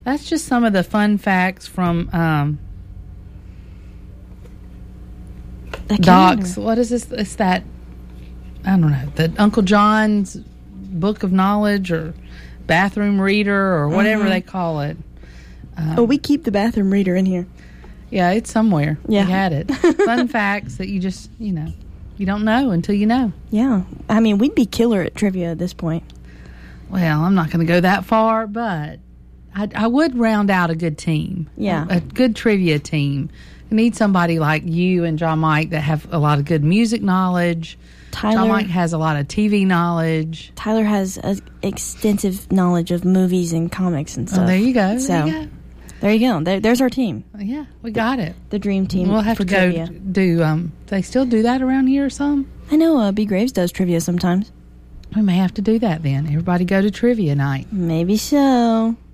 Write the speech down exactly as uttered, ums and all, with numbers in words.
That's just some of the fun facts from um, Doc's. What is this? It's that, I don't know, the Uncle John's Book of Knowledge or Bathroom Reader or whatever uh-huh. they call it. Um, oh, we keep the bathroom reader in here. Yeah, it's somewhere. Yeah. We had it. Fun facts that you just, you know, you don't know until you know. Yeah. I mean, we'd be killer at trivia at this point. Well, I'm not going to go that far, but I, I would round out a good team. Yeah. A, a good trivia team. You need somebody like you and John Mike that have a lot of good music knowledge. Tyler, John Mike has a lot of T V knowledge. Tyler has a extensive knowledge of movies and comics and stuff. Oh, there you go. So, there you go. There you go. There, there's our team. Yeah, we got it. The dream team. We'll have for to go trivia. do, um, do they still do that around here or some? I know uh, B. Graves does trivia sometimes. We may have to do that then. Everybody go to trivia night. Maybe so.